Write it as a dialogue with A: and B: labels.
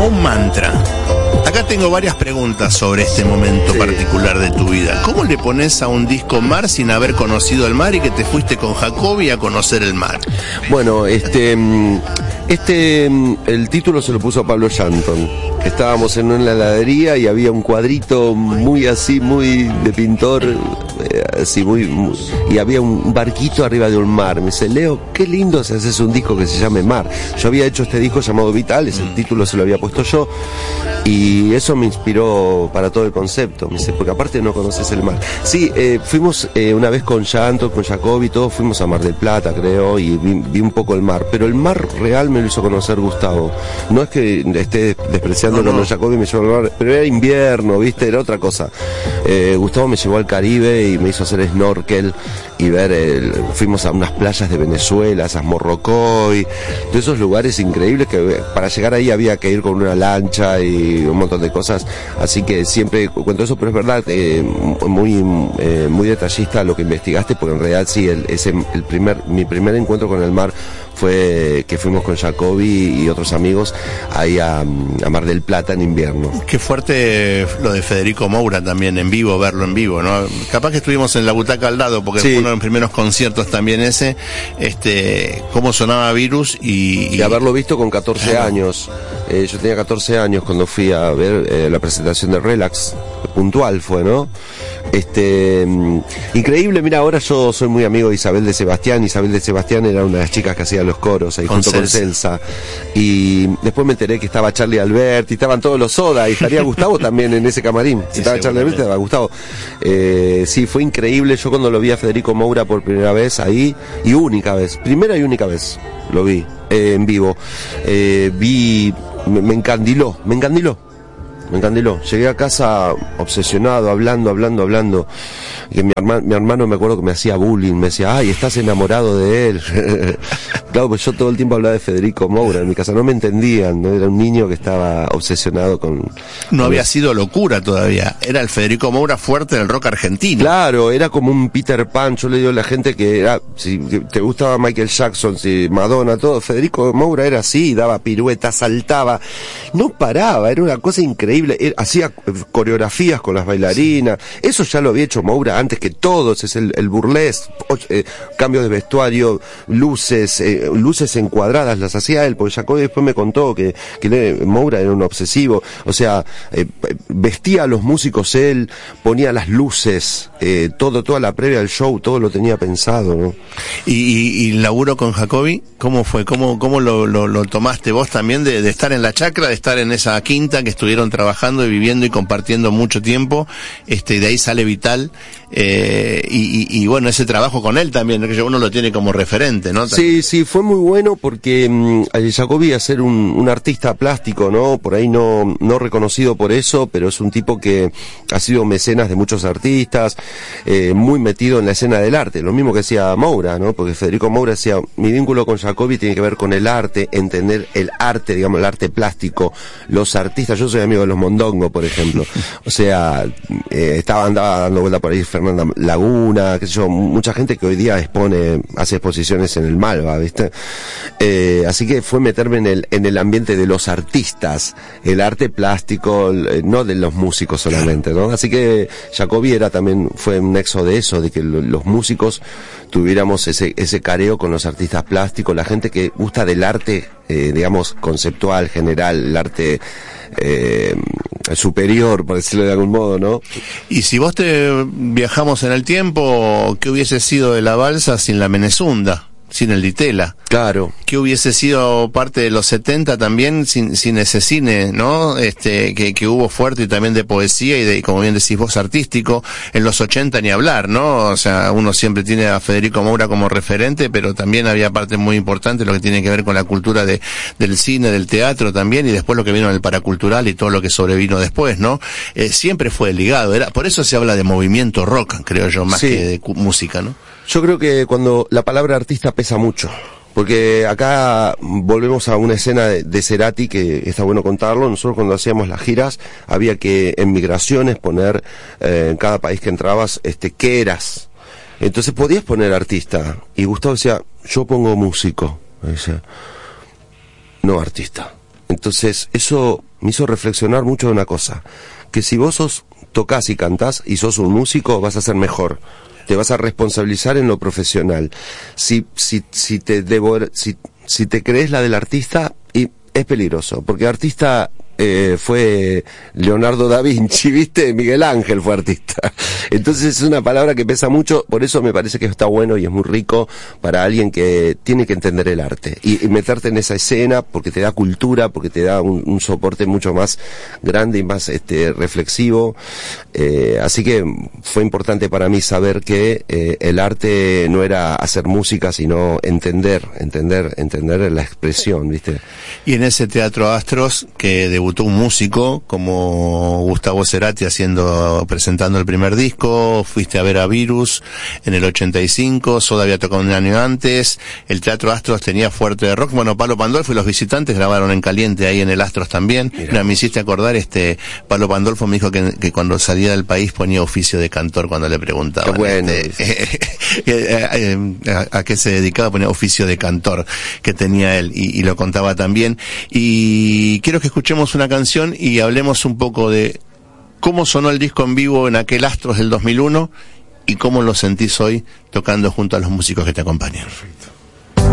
A: como un mantra. Acá tengo varias preguntas sobre este momento particular de tu vida. ¿Cómo le pones a un disco mar sin haber conocido el mar y que te fuiste con Jacobi a conocer el mar?
B: Bueno, el título se lo puso Pablo Shanton. Estábamos en una heladería y había un cuadrito muy de pintor, y había un barquito arriba de un mar. Me dice, Leo, qué lindo si haces un disco que se llame Mar. Yo había hecho este disco llamado Vitales, el título se lo había puesto yo, y eso me inspiró para todo el concepto. Me dice, porque aparte no conoces el mar. Sí, fuimos una vez con Shanton, con Jacobi, todos fuimos a Mar del Plata, creo, y vi un poco el mar, pero el mar real me lo hizo conocer Gustavo. No es que esté despreciando cuando Jacobi me llevó al mar, pero era invierno, ¿viste? Era otra cosa. Gustavo me llevó al Caribe y me hizo hacer snorkel y fuimos a unas playas de Venezuela, esas Morrocoy, de esos lugares increíbles que para llegar ahí había que ir con una lancha y un montón de cosas, así que siempre cuento eso, pero es verdad, muy detallista lo que investigaste, porque en realidad sí, mi primer encuentro con el mar fue que fuimos con Jacobi y otros amigos ahí a Mar del Plata en invierno.
A: Qué fuerte lo de Federico Moura también en vivo, verlo en vivo, ¿no? Capaz que estuvimos en la butaca al lado, porque fue uno de los primeros conciertos también ese, cómo sonaba Virus y
B: haberlo visto con 14 años. Yo tenía 14 años cuando fui a ver la presentación de Relax, puntual fue, ¿no? Increíble, mira, ahora yo soy muy amigo de Isabel de Sebastián. Isabel de Sebastián era una de las chicas que hacía los coros ahí junto con Celsa, y después me enteré que estaba Charlie Alberti, estaban todos los Soda, y estaría Gustavo también en ese camarín. Si estaba Charlie Alberti, estaba Gustavo. Sí, fue increíble. Yo cuando lo vi a Federico Moura por primera vez ahí, primera y única vez lo vi en vivo, me encandiló. Llegué a casa obsesionado, hablando. Que mi hermano me acuerdo que me hacía bullying, me decía, ay, estás enamorado de él. Claro, pues yo todo el tiempo hablaba de Federico Moura en mi casa, no me entendían, ¿no? Era un niño que estaba obsesionado con...
A: No había sido locura todavía, era el Federico Moura fuerte del rock argentino.
B: Claro, era como un Peter Pan. Yo le digo a la gente que era, si te gustaba Michael Jackson, si Madonna, todo, Federico Moura era así, daba piruetas, saltaba, no paraba, era una cosa increíble. Hacía coreografías con las bailarinas, eso ya lo había hecho Moura antes que todos, es el burlesque, cambio de vestuario, luces encuadradas las hacía él, porque Jacobi después me contó que Moura era un obsesivo, o sea, vestía a los músicos él, ponía las luces, toda la previa del show, todo lo tenía pensado, ¿no?
A: ¿Y el laburo con Jacobi? ¿Cómo fue? ¿Cómo lo tomaste vos también de estar en la chacra, de estar en esa quinta que estuvieron trabajando y viviendo y compartiendo mucho tiempo, y de ahí sale Vital, y bueno, ese trabajo con él también, que uno lo tiene como referente, ¿no?
B: Sí, fue muy bueno porque Jacobi, a ser un artista plástico, ¿no? Por ahí no reconocido por eso, pero es un tipo que ha sido mecenas de muchos artistas, muy metido en la escena del arte, lo mismo que decía Moura, ¿no? Porque Federico Moura decía, mi vínculo con Jacobi tiene que ver con el arte, entender el arte, digamos, el arte plástico, los artistas. Yo soy amigo de los Mondongo, por ejemplo, o sea, andaba dando vuelta por ahí Fernanda Laguna, qué sé yo, mucha gente que hoy día hace exposiciones en el Malva, ¿viste? Así que fue meterme en el ambiente de los artistas, el arte plástico, no de los músicos solamente, ¿no? Así que Jacobi fue un nexo de eso, de que los músicos tuviéramos ese careo con los artistas plásticos, la gente que gusta del arte, digamos, conceptual, general, el arte superior, por decirlo de algún modo, ¿no?
A: Y si vos viajamos en el tiempo, ¿qué hubiese sido de la balsa sin la Menezunda? Sin el Ditela.
B: Claro.
A: Que hubiese sido parte de los 70 también sin ese cine, ¿no? Que hubo fuerte, y también de poesía y de, como bien decís vos, artístico. En los 80 ni hablar, ¿no? O sea, uno siempre tiene a Federico Moura como referente, pero también había parte muy importante lo que tiene que ver con la cultura del cine, del teatro también, y después lo que vino en el paracultural y todo lo que sobrevino después, ¿no? Siempre fue ligado. Por eso se habla de movimiento rock, creo yo, más que de música, ¿no?
B: Yo creo que cuando la palabra artista pesa mucho, porque acá volvemos a una escena de Cerati que está bueno contarlo. Nosotros cuando hacíamos las giras había que en migraciones poner en cada país que entrabas qué eras. Entonces podías poner artista, y Gustavo decía, yo pongo músico. Y decía, no artista. Entonces eso me hizo reflexionar mucho de una cosa, que si vos tocás y cantás y sos un músico, vas a ser mejor. Te vas a responsabilizar en lo profesional. Si te crees la del artista, y es peligroso, porque artista fue Leonardo da Vinci, ¿viste? Miguel Ángel fue artista. Entonces es una palabra que pesa mucho, por eso me parece que está bueno y es muy rico para alguien que tiene que entender el arte y meterte en esa escena, porque te da cultura, porque te da un soporte mucho más grande y más reflexivo. Así que fue importante para mí saber que el arte no era hacer música, sino entender la expresión, ¿viste?
A: Y en ese Teatro Astros, que debutó un músico como Gustavo Cerati presentando el primer disco, fuiste a ver a Virus en el 85, Soda había tocado un año antes, el Teatro Astros tenía fuerte de rock, bueno, Palo Pandolfo y los Visitantes grabaron en caliente ahí en el Astros también. Mira, me hiciste acordar, Palo Pandolfo me dijo que cuando salía del país ponía oficio de cantor cuando le preguntaban.
B: Qué bueno.
A: A qué se dedicaba, ponía oficio de cantor que tenía él y lo contaba también. Y quiero que escuchemos una canción y hablemos un poco de cómo sonó el disco en vivo en aquel Astros del 2001 y cómo lo sentís hoy tocando junto a los músicos que te acompañan. Perfecto.